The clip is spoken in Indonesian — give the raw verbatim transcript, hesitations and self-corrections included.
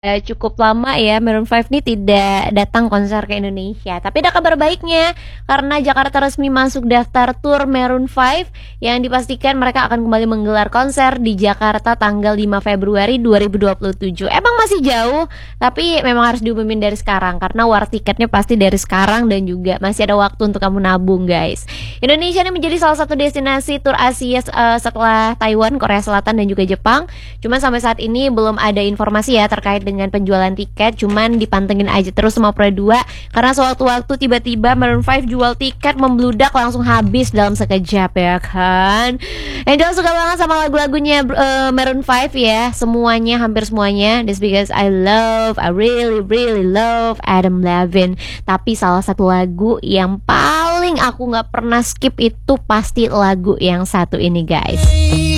Eh, cukup lama ya Maroon five nih tidak datang konser ke Indonesia. Tapi ada kabar baiknya karena Jakarta resmi masuk daftar tur Maroon five yang dipastikan mereka akan kembali menggelar konser di Jakarta tanggal lima Februari dua ribu dua puluh tujuh. Emang masih jauh, tapi memang harus diumumin dari sekarang karena war tiketnya pasti dari sekarang dan juga masih ada waktu untuk kamu nabung, guys. Indonesia ini menjadi salah satu destinasi tur Asia uh, setelah Taiwan, Korea Selatan dan juga Jepang. Cuman sampai saat ini belum ada informasi ya terkait dengan penjualan tiket, cuman dipantengin aja terus sama Pro dua karena sewaktu-waktu tiba-tiba Maroon five jual tiket membludak langsung habis dalam sekejap ya kan. Angel suka banget sama lagu-lagunya uh, Maroon five ya, semuanya, hampir semuanya. That's because I love, I really really love Adam Levine. Tapi salah satu lagu yang paling aku nggak pernah skip itu pasti lagu yang satu ini, guys.